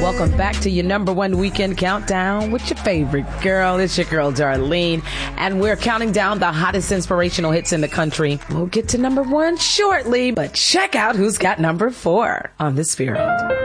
Welcome back to your number one weekend countdown with your favorite girl. It's your girl, Darlene. And we're counting down the hottest inspirational hits in the country. We'll get to number one shortly, but check out who's got number 4 on The Spirit.